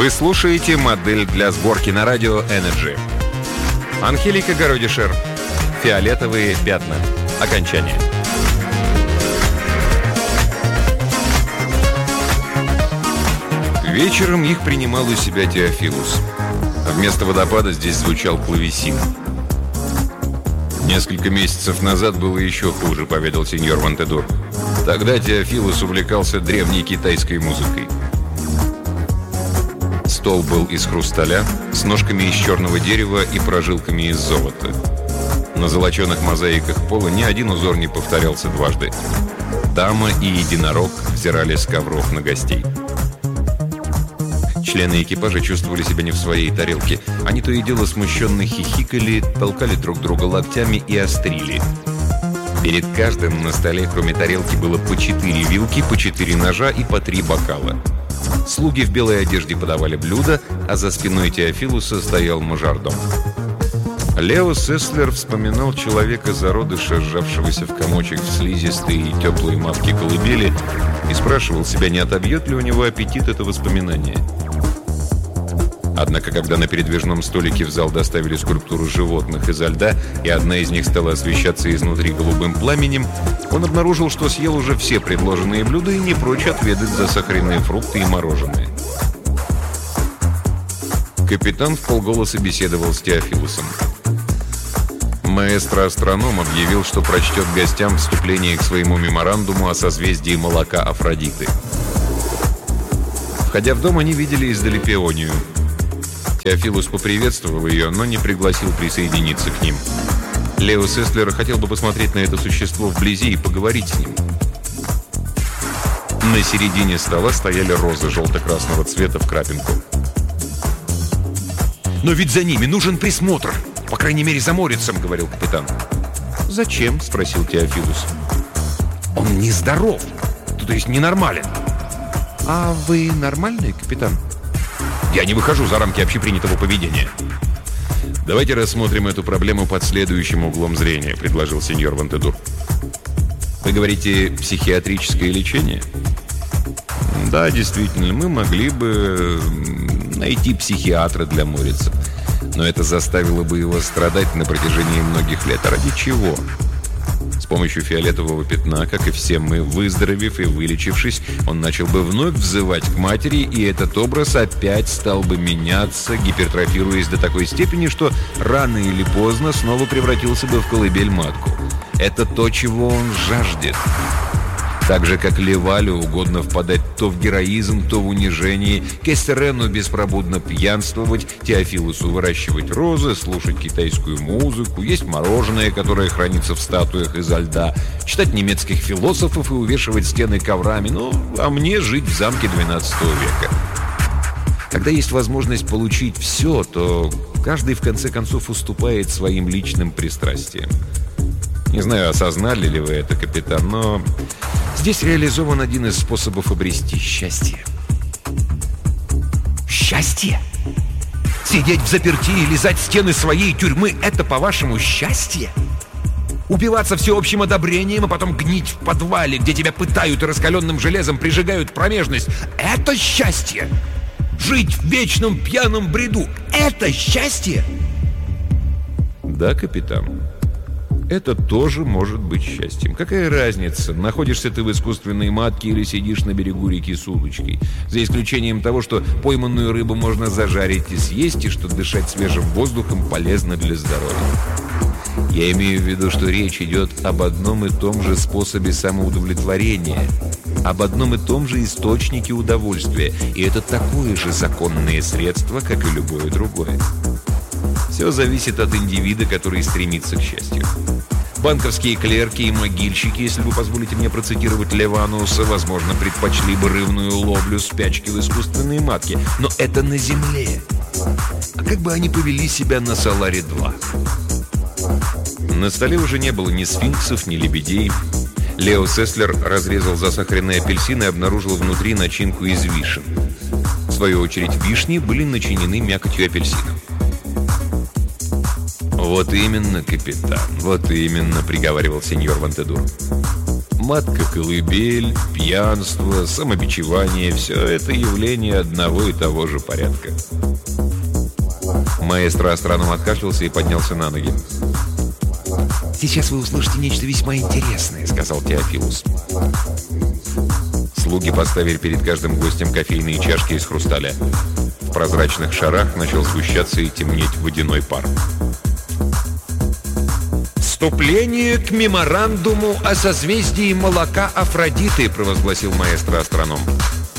Вы слушаете модель для сборки на радио Energy. Анхелика Городишер. Фиолетовые пятна. Окончание. Вечером их принимал у себя Теофилус. Вместо водопада здесь звучал клавесин. Несколько месяцев назад было еще хуже, поведал сеньор Вантедур. Тогда Теофилус увлекался древней китайской музыкой. Стол был из хрусталя, с ножками из черного дерева и прожилками из золота. На золоченых мозаиках пола ни один узор не повторялся дважды. Дама и единорог взирали с ковров на гостей. Члены экипажа чувствовали себя не в своей тарелке. Они то и дело смущенно хихикали, толкали друг друга локтями и острили. Перед каждым на столе, кроме тарелки, было по 4 вилки, по 4 ножа и по 3 бокала. Слуги в белой одежде подавали блюда, а за спиной Теофилуса стоял мажордом. Лео Сеслер вспоминал человека зародыша, сжавшегося в комочек в слизистой и теплой матке колыбели, и спрашивал себя, не отобьет ли у него аппетит это воспоминание. Однако, когда на передвижном столике в зал доставили скульптуру животных изо льда, и одна из них стала освещаться изнутри голубым пламенем, он обнаружил, что съел уже все предложенные блюда и не прочь отведать засахаренные фрукты и мороженое. Капитан вполголоса беседовал с Теофилусом. Маэстро-астроном объявил, что прочтет гостям вступление к своему меморандуму о созвездии молока Афродиты. Входя в дом, они видели издали Пеонию. Теофилус поприветствовал ее, но не пригласил присоединиться к ним. Лео Сеслер хотел бы посмотреть на это существо вблизи и поговорить с ним. На середине стола стояли розы желто-красного цвета в крапинку. «Но ведь за ними нужен присмотр, по крайней мере за Морицем», — говорил капитан. «Зачем?» — спросил Теофилус. «Он нездоров, то есть ненормален». «А вы нормальный, капитан?» «Я не выхожу за рамки общепринятого поведения». «Давайте рассмотрим эту проблему под следующим углом зрения», — предложил сеньор Вантедур. «Вы говорите, психиатрическое лечение?» «Да, действительно, мы могли бы найти психиатра для Морица. Но это заставило бы его страдать на протяжении многих лет. А ради чего?» С помощью фиолетового пятна, как и все мы, выздоровев и вылечившись, он начал бы вновь взывать к матери, и этот образ опять стал бы меняться, гипертрофируясь до такой степени, что рано или поздно снова превратился бы в колыбель-матку. Это то, чего он жаждет. Так же, как Левалю угодно впадать то в героизм, то в унижение, Кестерену беспробудно пьянствовать, Теофилусу выращивать розы, слушать китайскую музыку, есть мороженое, которое хранится в статуях изо льда, читать немецких философов и увешивать стены коврами, а мне жить в замке XII века. Когда есть возможность получить все, то каждый в конце концов уступает своим личным пристрастиям. Не знаю, осознали ли вы это, капитан, но здесь реализован один из способов обрести счастье. Счастье? Сидеть в заперти и лизать стены своей тюрьмы — это, по-вашему, счастье? Убиваться всеобщим одобрением, а потом гнить в подвале, где тебя пытают и раскаленным железом прижигают промежность — это счастье? Жить в вечном пьяном бреду — это счастье? Да, капитан. Это тоже может быть счастьем. Какая разница, находишься ты в искусственной матке или сидишь на берегу реки с удочкой? За исключением того, что пойманную рыбу можно зажарить и съесть, и что дышать свежим воздухом полезно для здоровья. Я имею в виду, что речь идет об одном и том же способе самоудовлетворения, об одном и том же источнике удовольствия. И это такое же законное средство, как и любое другое. Все зависит от индивида, который стремится к счастью. Банковские клерки и могильщики, если вы позволите мне процитировать Левануса, возможно, предпочли бы рыбную ловлю спячки в искусственной матке. Но это на земле. А как бы они повели себя на Соларе-2? На столе уже не было ни сфинксов, ни лебедей. Лео Сеслер разрезал засахаренный апельсин и обнаружил внутри начинку из вишен. В свою очередь, вишни были начинены мякотью апельсина. «Вот именно, капитан, вот именно», — приговаривал сеньор Вантедур. Матка-колыбель, пьянство, самобичевание – все это явление одного и того же порядка. Маэстро-астроном откашлялся и поднялся на ноги. «Сейчас вы услышите нечто весьма интересное», — сказал Теофилус. Слуги поставили перед каждым гостем кофейные чашки из хрусталя. В прозрачных шарах начал сгущаться и темнеть водяной пар. «Вступление к меморандуму о созвездии молока Афродиты», — провозгласил маэстро-астроном.